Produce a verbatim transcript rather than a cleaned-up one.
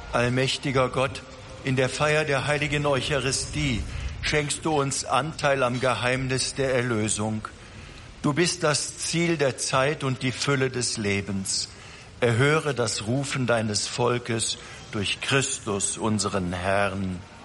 Allmächtiger Gott, in der Feier der heiligen Eucharistie schenkst du uns Anteil am Geheimnis der Erlösung. Du bist das Ziel der Zeit und die Fülle des Lebens. Erhöre das Rufen deines Volkes durch Christus, unseren Herrn.